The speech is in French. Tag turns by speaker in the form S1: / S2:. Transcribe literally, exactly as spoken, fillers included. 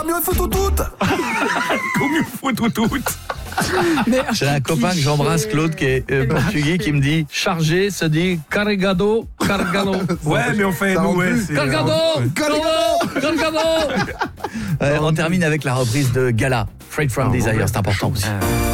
S1: mieux faut tout tout.
S2: Combien faut tout tout.
S3: J'ai un copain que j'embrasse, Claude, qui est euh, portugais, qui me dit chargé se dit carregado, cargalo.
S2: Ouais, mais enfin, nous, ouais. c'est-
S3: Cargado, cargado, cargado. Euh, on termine avec la reprise de Gala, Freight from Desire, c'est important aussi.